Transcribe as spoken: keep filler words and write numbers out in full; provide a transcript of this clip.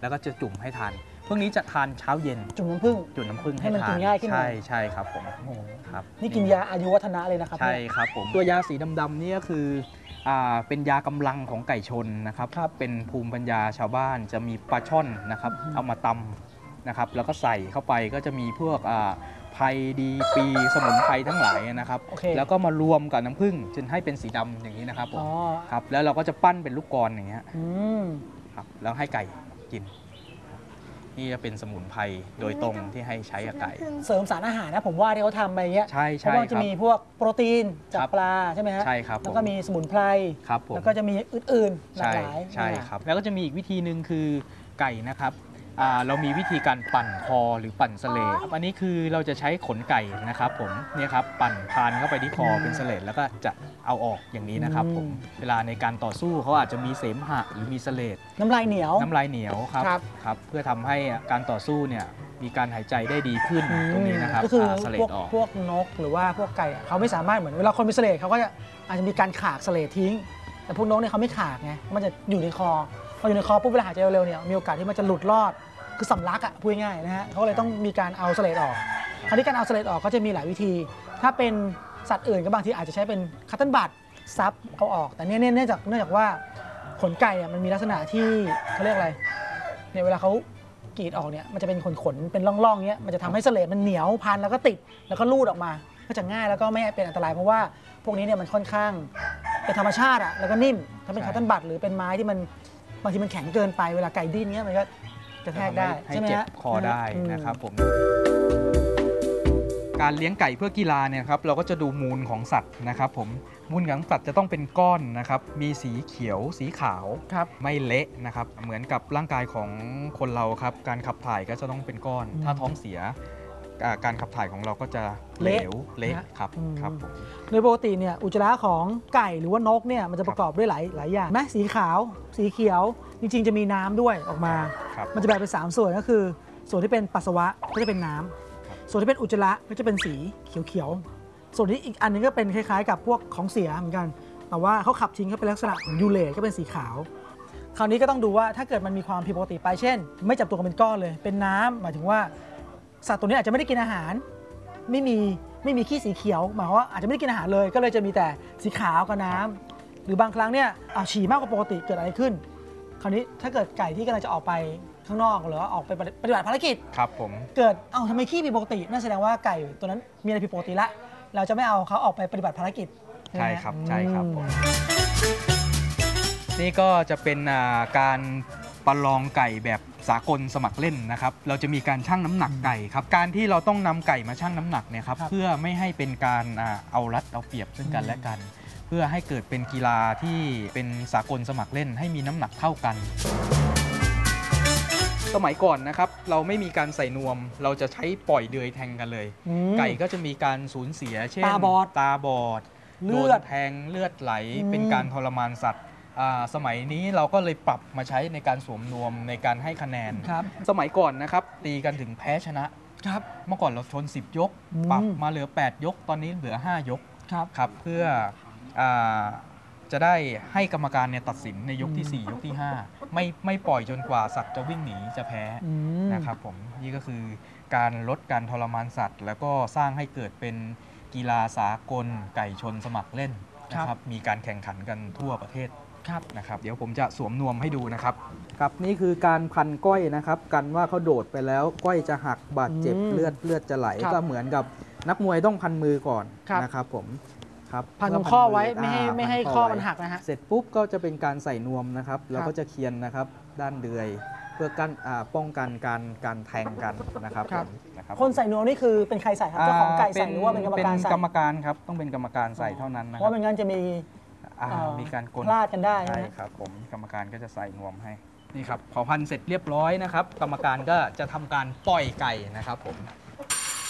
แล้วก็จะจุ่มให้ทานพวกนี้จะทานเช้าเย็นจุ่มน้ำผึ้งจุ่มน้ำผึ้งให้มันกินง่ายขึ้นใช่ใช่ครับผมครับนี่กินยาอายุวัฒนะเลยนะครับใช่ครับผมตัวยาสีดำๆนี่ก็คือเป็นยากำลังของไก่ชนนะครับเป็นภูมิปัญญาชาวบ้านจะมีปลาช่อนนะครับเอามาตำนะครับแล้วก็ใส่เข้าไปก็จะมีพวกไพรดีปีสมุนไพรทั้งหลายนะครับแล้วก็มารวมกับน้ำผึ้งจนให้เป็นสีดำอย่างนี้นะครับผมครับแล้วเราก็จะปั้นเป็นลูกกลอนอย่างเงี้ยครับแล้วให้ไก่กินนี่จะเป็นสมุนไพรโดยตรงที่ให้ใช้กับไก่เสริมสารอาหารนะผมว่าที่เขาทำไปเงี้ยใช่ใช่เพราะว่าจะมีพวกโปรตีนจากปลาใช่ไหมฮะใช่ครับแล้วก็มีสมุนไพรครับแล้วก็จะมีอื่นๆหลากหลายใช่ครับแล้วก็จะมีอีกวิธีหนึ่งคือไก่นะครับเรามีวิธีการปั่นคอหรือปั่นเสลดอันนี้คือเราจะใช้ขนไก่นะครับผมเนี่ยครับปั่นพานเข้าไปที่คอเป็นเสลดแล้วก็จะเอาออกอย่างนี้นะครับผมเวลาในการต่อสู้เขาอาจจะมีเสมหะหรือมีเสลดน้ำลายเหนียวน้ำลายเหนียวครับครับเพื่อทำให้การต่อสู้เนี่ยมีการหายใจได้ดีขึ้นตรงนี้นะครับก็คือพวกพวกนกหรือว่าพวกไก่เขาไม่สามารถเหมือนเวลาคนมีเสลดเขาก็จะอาจจะมีการขากเสลดทิ้งแต่พวกนกเนี่ยเขาไม่ขากไงมันจะอยู่ในคอพออยู่ในคอปุ๊บเวลาหายใจเร็วๆเนี่ยมีโอกาสที่มันจะหลุดรอดคือสำลักอ่ะพูดง่ายๆนะฮะเขาเลยต้องมีการเอาเสลดออกคราวนี้การเอาเสลดออกก็จะมีหลายวิธี ถ้าเป็นสัตว์อื่นก็บางทีอาจจะใช้เป็นคัตเติ้ลบัตซับเอาออกแต่เนี่ยเนื่องจากเนื่องจากว่าขนไก่อ่ะมันมีลักษณะที่เขาเรียกอะไรเนี่ยเวลาเขากรีดออกเนี่ยมันจะเป็นขนขนเป็นร่องๆเงี้ยมันจะทำให้เสลดมันเหนียวพันแล้วก็ติดแล้วก็ลูดออกมาก็จะง่ายแล้วก็ไม่เป็นอันตรายเพราะว่าพวกนี้เนี่ยมันค่อนข้างเป็นธรรมชาติอ่ะแล้วก็นิ่มถ้าเป็นคัตเติ้ลบัตหรือเป็นไม้ที่มันบางทีมันแข็งเกินไปเวลาไก่ดิ้นเงี้ยมันก็กระแทกได้ใช่ไหมฮะคอได้นะครับผมการเลี้ยงไก่เพื่อกีฬาเนี่ยครับเราก็จะดูมูลของสัตว์นะครับผมมูลของสัตว์จะต้องเป็นก้อนนะครับมีสีเขียวสีขาวไม่เละนะครับเหมือนกับร่างกายของคนเราครับการขับถ่ายก็จะต้องเป็นก้อนถ้าท้องเสียการขับถ่ายของเราก็จะเหลวเละครับครับผมโดยปกติเนี่ยอุจจาระของไก่หรือว่านกเนี่ยมันจะประกอบด้วยหลายหลายอย่างแม้สีขาวสีเขียวจริงๆจะมีน้ำด้วยออกมามันจะแบ่งเป็นสามส่วนก็คือส่วนที่เป็นปัสสาวะก็จะเป็นน้ำส่วนที่เป็นอุจจาระก็จะเป็นสีเขียวๆส่วนที่อีกอันนึงก็เป็นคล้ายๆกับพวกของเสียเหมือนกันแต่ว่าเขาขับทิ้งก็เป็นลักษณะของยูเรตก็เป็นสีขาวคราวนี้ก็ต้องดูว่าถ้าเกิดมันมีความผิดปกติไปเช่นไม่จับตัวกันเป็นก้อนเลยเป็นน้ำหมายถึงว่าสัตว์ตัวนี้อาจจะไม่ได้กินอาหารไม่มีไม่มีขี้สีเขียวหมายความว่าอาจจะไม่ได้กินอาหารเลยก็เลยจะมีแต่สีขาวกับน้ำหรือบางครั้งเนี่ยเอาฉี่มากกว่าปกติเกิดอะไรขึ้นคราวนี้ถ้าเกิดไก่ที่กำลังจะออกไปข้างนอกหรือว่าออกไปปฏิบัติภารกิจครับผมเกิดเอ้าทำไมขี้ผิดปกตินั่นแสดงว่าไก่ตัวนั้นมีอะไรผิดปกติละเราจะไม่เอาเขาออกไปปฏิบัติภารกิจใช่ครับใช่ครับผมนี่ก็จะเป็นการประลองไก่แบบสากลสมัครเล่นนะครับเราจะมีการชั่งน้ำหนักไก่ครับการที่เราต้องนำไก่มาชั่งน้ำหนักเนี่ยครับเพื่อไม่ให้เป็นการเอารัดเอาเปรียบซึ่งกันและกันเพื่อให้เกิดเป็นกีฬาที่เป็นสากลสมัครเล่นให้มีน้ำหนักเท่ากันสมัยก่อนนะครับเราไม่มีการใส่นวมเราจะใช้ปล่อยเดือยแทงกันเลยไก่ก็จะมีการสูญเสียเช่นตาบอดตาบอดโดนแทงเลือดไหลเป็นการทรมานสัตว์สมัยนี้เราก็เลยปรับมาใช้ในการสวมนวมในการให้คะแนนสมัยก่อนนะครับตีกันถึงแพ้ชนะครับเมื่อก่อนเราชนสิบยกปรับมาเหลือแปดยกตอนนี้เหลือห้ายกครับครับเพื่อจะได้ให้กรรมการเนี่ยตัดสินในยกที่สี่ยกที่ห้าไม่ไม่ปล่อยจนกว่าสัตว์จะวิ่งหนีจะแพ้นะครับผมนี่ก็คือการลดการทรมานสัตว์แล้วก็สร้างให้เกิดเป็นกีฬาสากลไก่ชนสมัครเล่นนะครับมีการแข่งขันกันทั่วประเทศนะครับเดี๋ยวผมจะสวมนวมให้ดูนะครับครับนี่คือการพันก้อยนะครับกันว่าเขาโดดไปแล้วก้อยจะหักบาดเจ็บเลือดเลือดจะไหลก็เหมือนกับนักมวยต้องพันมือก่อนนะครับผมครับพันตรงข้อไว้ไม่ให้ไม่ให้ข้อมันหักนะฮะเสร็จปุ๊บก็จะเป็นการใส่นวมนะครับแล้วก็จะเคียนนะครับด้านเดือยเพื่อกันป้องกันการการแทงกันนะครับคนใส่นวมนี่คือเป็นใครใส่ครับเจ้าของไก่ใส่หรือว่าเป็นกรรมการใส่เป็นกรรมการครับต้องเป็นกรรมการใส่เท่านั้นนะเพราะไม่งั้นจะมีมีการกลพลาดกันได้ใช่ครับผมกรรมการก็จะใส่นวมให้นี่ครับพอพันเสร็จเรียบร้อยนะครับกรรมการก็จะทำการปล่อยไก่นะครับผม